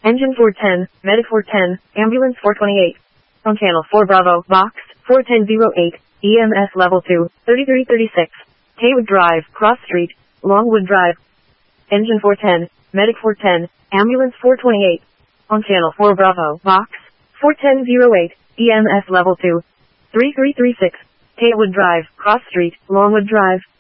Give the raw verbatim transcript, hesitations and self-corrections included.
Engine four ten, Medic four ten, Ambulance four twenty-eight. On channel four Bravo, Box, four ten oh eight, E M S level two, thirty-three thirty-six. Haywood Drive, Cross Street, Longwood Drive. Engine four ten, Medic four ten, Ambulance four twenty-eight. On channel four Bravo, Box, four ten oh eight, E M S level two, thirty-three thirty-six. Haywood Drive, Cross Street, Longwood Drive.